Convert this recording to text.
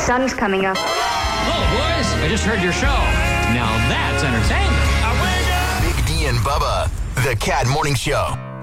sun's coming up. Hello, boys. I just heard your show. Now that's entertainment. Big D and Bubba, the Cat Morning Show.